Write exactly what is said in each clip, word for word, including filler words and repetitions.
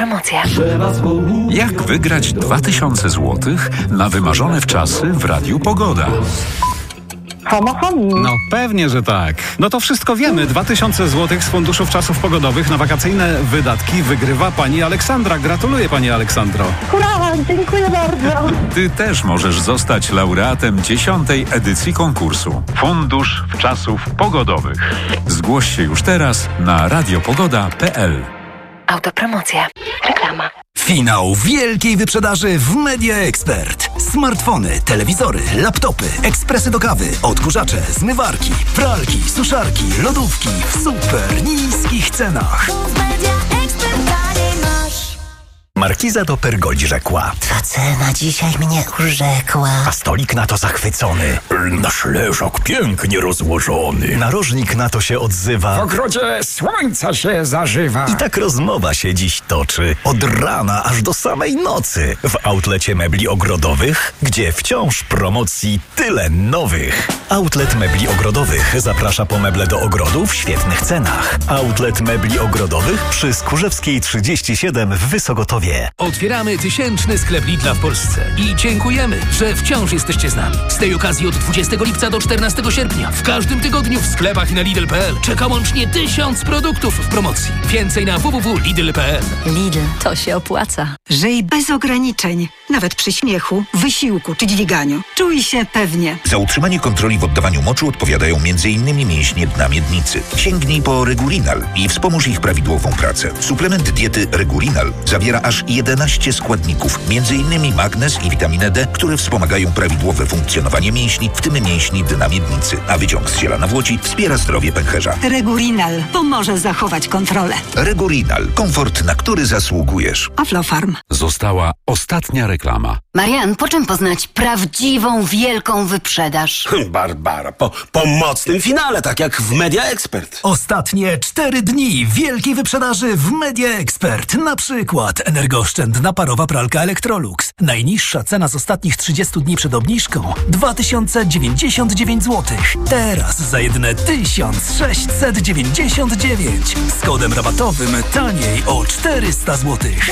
Autopromocja. Jak wygrać dwa tysiące złotych na wymarzone wczasy w Radiu Pogoda? Homo homi. No pewnie, że tak. No to wszystko wiemy. dwa tysiące złotych z Funduszu Wczasów Pogodowych na wakacyjne wydatki wygrywa pani Aleksandra. Gratuluję, pani Aleksandro. Hurra, dziękuję bardzo. Ty też możesz zostać laureatem dziesiątej edycji konkursu Fundusz Wczasów Pogodowych. Zgłoś się już teraz na radiopogoda kropka p l. Autopromocja. Reklama. Finał wielkiej wyprzedaży w Media Expert. Smartfony, telewizory, laptopy, ekspresy do kawy, odkurzacze, zmywarki, pralki, suszarki, lodówki w super niskich cenach. Markiza do Pergoli rzekła: Ta cena dzisiaj mnie urzekła. A stolik na to zachwycony: nasz leżak pięknie rozłożony. Narożnik na to się odzywa: w ogrodzie słońca się zażywa. I tak rozmowa się dziś toczy od rana aż do samej nocy w outlecie mebli ogrodowych, gdzie wciąż promocji tyle nowych. Outlet Mebli Ogrodowych zaprasza po meble do ogrodu w świetnych cenach. Outlet Mebli Ogrodowych przy Skórzewskiej trzydzieści siedem w Wysogotowie. Otwieramy tysięczny sklep Lidla w Polsce i dziękujemy, że wciąż jesteście z nami. Z tej okazji od dwudziestego lipca do czternastego sierpnia w każdym tygodniu w sklepach i na Lidl kropka p l czeka łącznie tysiąc produktów w promocji. Więcej na w w w kropka lidl kropka p l. Lidl, to się opłaca. Żyj bez ograniczeń, nawet przy śmiechu, wysiłku czy dźwiganiu. Czuj się pewnie. Za utrzymanie kontroli w oddawaniu moczu odpowiadają między innymi mięśnie dna miednicy. Sięgnij po Regurinal i wspomóż ich prawidłową pracę. Suplement diety Regurinal zawiera aż jedenaście składników, między innymi magnez i witaminę D, które wspomagają prawidłowe funkcjonowanie mięśni, w tym mięśni dna miednicy. A wyciąg z ziela nawłoci wspiera zdrowie pęcherza. Regurinal pomoże zachować kontrolę. Regurinal. Komfort, na który zasługujesz. Aflofarm. Została ostatnia reklama. Marian, po czym poznać prawdziwą, wielką wyprzedaż? Barbara, po, po mocnym finale, tak jak w Media Expert. Ostatnie cztery dni wielkiej wyprzedaży w Media Expert. Na przykład energooszczędna parowa pralka Electrolux. Najniższa cena z ostatnich trzydziestu dni przed obniżką dwa tysiące dziewięćdziesiąt dziewięć złotych. Teraz za jedyne tysiąc sześćset dziewięćdziesiąt dziewięć. Z kodem rabatowym taniej o czterysta złotych.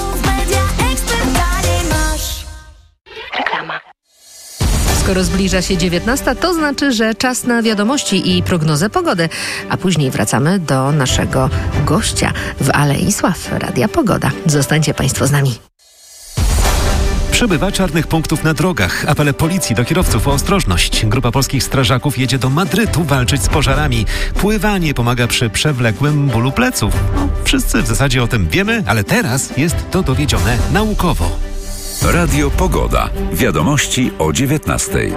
Reklama. Skoro zbliża się dziewiętnasta, to znaczy, że czas na wiadomości i prognozę pogody. A później wracamy do naszego gościa w Alei Sław Radia Pogoda. Zostańcie Państwo z nami. Przybywa czarnych punktów na drogach. Apele policji do kierowców o ostrożność. Grupa polskich strażaków jedzie do Madrytu walczyć z pożarami. Pływanie pomaga przy przewlekłym bólu pleców. No, wszyscy w zasadzie o tym wiemy, ale teraz jest to dowiedzione naukowo. Radio Pogoda. Wiadomości o dziewiętnastej.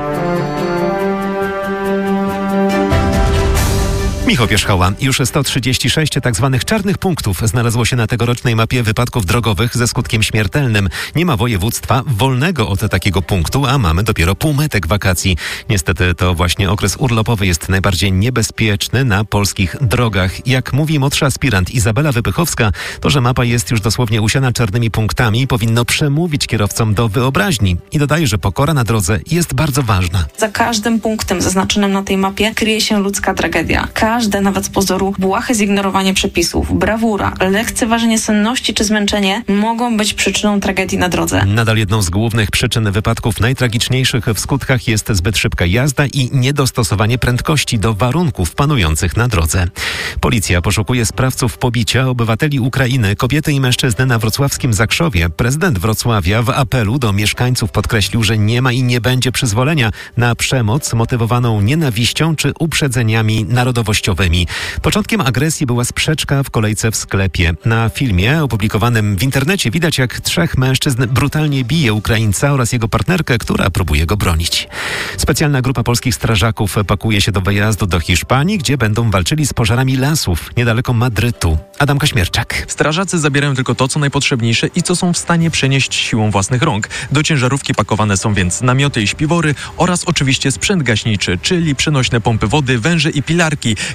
Michał Pierzchała. Już sto trzydzieści sześć tak zwanych czarnych punktów znalazło się na tegorocznej mapie wypadków drogowych ze skutkiem śmiertelnym. Nie ma województwa wolnego od takiego punktu, a mamy dopiero półmetek wakacji. Niestety to właśnie okres urlopowy jest najbardziej niebezpieczny na polskich drogach. Jak mówi młodszy aspirant Izabela Wypychowska, to, że mapa jest już dosłownie usiana czarnymi punktami, powinno przemówić kierowcom do wyobraźni. I dodaje, że pokora na drodze jest bardzo ważna. Za każdym punktem zaznaczonym na tej mapie kryje się ludzka tragedia. Każde, nawet z pozoru, błahe zignorowanie przepisów, brawura, lekceważenie senności czy zmęczenie mogą być przyczyną tragedii na drodze. Nadal jedną z głównych przyczyn wypadków najtragiczniejszych w skutkach jest zbyt szybka jazda i niedostosowanie prędkości do warunków panujących na drodze. Policja poszukuje sprawców pobicia obywateli Ukrainy, kobiety i mężczyzny na wrocławskim Zakrzowie. Prezydent Wrocławia w apelu do mieszkańców podkreślił, że nie ma i nie będzie przyzwolenia na przemoc motywowaną nienawiścią czy uprzedzeniami narodowościowymi. Początkiem agresji była sprzeczka w kolejce w sklepie. Na filmie opublikowanym w internecie widać, jak trzech mężczyzn brutalnie bije Ukraińca oraz jego partnerkę, która próbuje go bronić. Specjalna grupa polskich strażaków pakuje się do wyjazdu do Hiszpanii, gdzie będą walczyli z pożarami lasów niedaleko Madrytu. Adam Kaśmierczak. Strażacy zabierają tylko to, co najpotrzebniejsze i co są w stanie przenieść siłą własnych rąk. Do ciężarówki pakowane są więc namioty i śpiwory oraz oczywiście sprzęt gaśniczy, czyli przenośne pompy wody, węże i pilarki.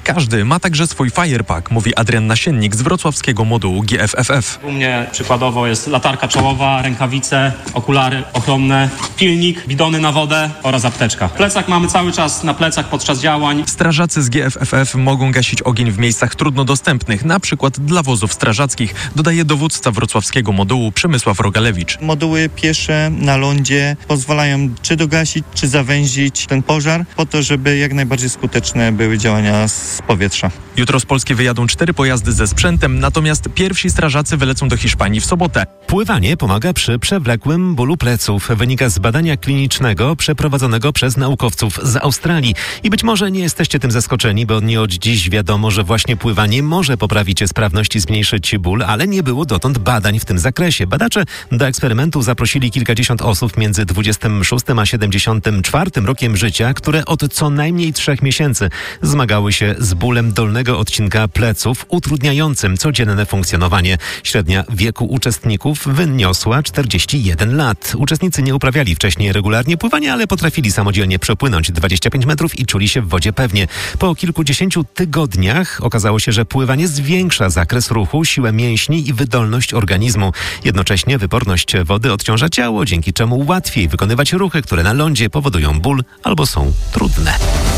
Każdy ma także swój firepack, mówi Adrian Nasiennik z wrocławskiego modułu G F F F. U mnie przykładowo jest latarka czołowa, rękawice, okulary ochronne, pilnik, bidony na wodę oraz apteczka. Plecak mamy cały czas na plecach podczas działań. Strażacy z G F F F mogą gasić ogień w miejscach trudno dostępnych, na przykład dla wozów strażackich, dodaje dowódca wrocławskiego modułu Przemysław Rogalewicz. Moduły piesze na lądzie pozwalają czy dogasić, czy zawęzić ten pożar, po to, żeby jak najbardziej skuteczne były działania z powietrza. Jutro z Polski wyjadą cztery pojazdy ze sprzętem, natomiast pierwsi strażacy wylecą do Hiszpanii w sobotę. Pływanie pomaga przy przewlekłym bólu pleców. Wynika z badania klinicznego przeprowadzonego przez naukowców z Australii. I być może nie jesteście tym zaskoczeni, bo nie od dziś wiadomo, że właśnie pływanie może poprawić sprawność i zmniejszyć ból, ale nie było dotąd badań w tym zakresie. Badacze do eksperymentu zaprosili kilkadziesiąt osób między dwudziestym szóstym a siedemdziesiątym czwartym rokiem życia, które od co najmniej trzech miesięcy zmagały się z bólem dolnego odcinka pleców, utrudniającym codzienne funkcjonowanie. Średnia wieku uczestników wyniosła czterdzieści jeden lat. Uczestnicy nie uprawiali wcześniej regularnie pływania, ale potrafili samodzielnie przepłynąć dwadzieścia pięć metrów i czuli się w wodzie pewnie. Po kilkudziesięciu tygodniach okazało się, że pływanie zwiększa zakres ruchu, siłę mięśni i wydolność organizmu. Jednocześnie wyporność wody odciąża ciało, dzięki czemu łatwiej wykonywać ruchy, które na lądzie powodują ból albo są trudne.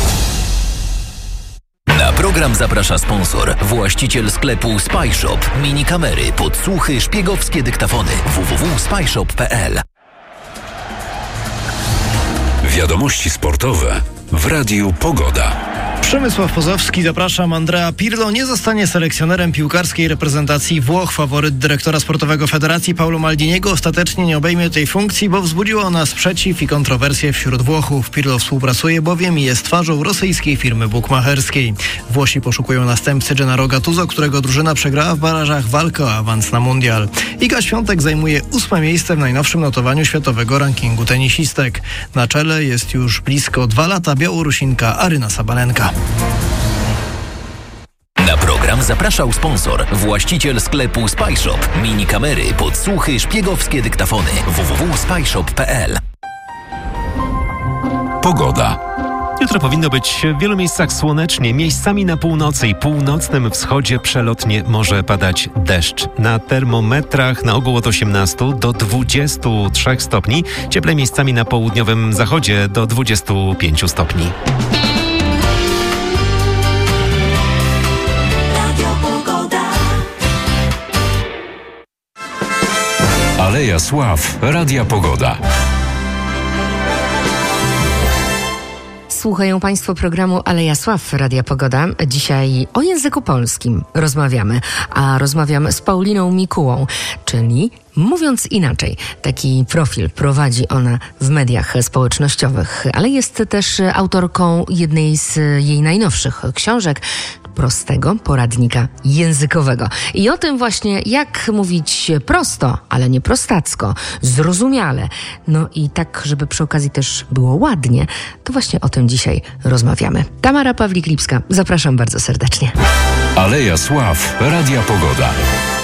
Na program zaprasza sponsor, właściciel sklepu SpyShop. Mini kamery, podsłuchy, szpiegowskie dyktafony. w w w kropka spyshop kropka p l. Wiadomości sportowe w Radiu Pogoda. Przemysław Pozowski, zapraszam. Andrea Pirlo nie zostanie selekcjonerem piłkarskiej reprezentacji Włoch. Faworyt dyrektora sportowego Federacji Paolo Maldiniego ostatecznie nie obejmie tej funkcji, bo wzbudziła ona sprzeciw i kontrowersje wśród Włochów. Pirlo współpracuje bowiem i jest twarzą rosyjskiej firmy bukmacherskiej. Włosi poszukują następcy Gennaro Gattuso, którego drużyna przegrała w barażach walkę o awans na mundial. Iga Świątek zajmuje ósme miejsce w najnowszym notowaniu światowego rankingu tenisistek. Na czele jest już blisko dwa lata Białorusinka Aryna Sabalenka. Na program zapraszał sponsor, właściciel sklepu SpyShop. Mini kamery, podsłuchy, szpiegowskie dyktafony. w w w kropka spyshop kropka p l. Pogoda. Jutro powinno być w wielu miejscach słonecznie. Miejscami na północy i północnym wschodzie przelotnie może padać deszcz. Na termometrach na ogół od osiemnastu do dwudziestu trzech stopni. Cieplej miejscami na południowym zachodzie do dwudziestu pięciu stopni. Aleja Sław, Radia Pogoda. Słuchają Państwo programu Aleja Sław, Radia Pogoda. Dzisiaj o języku polskim rozmawiamy, a rozmawiamy z Pauliną Mikułą, czyli mówiąc inaczej, taki profil prowadzi ona w mediach społecznościowych, ale jest też autorką jednej z jej najnowszych książek, prostego poradnika językowego. I o tym właśnie, jak mówić prosto, ale nie prostacko, zrozumiale, no i tak, żeby przy okazji też było ładnie, to właśnie o tym dzisiaj rozmawiamy. Tamara Pawlik-Lipska, zapraszam bardzo serdecznie. Aleja Sław, Radia Pogoda.